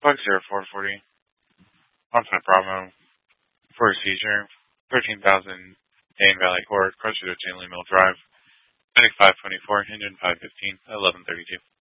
Box 0440. Onset Bravo. For a seizure. 13,000 Dane Valley Court, Crutchfield Chainley Mill Drive. Medic 524, engine 515, 1132.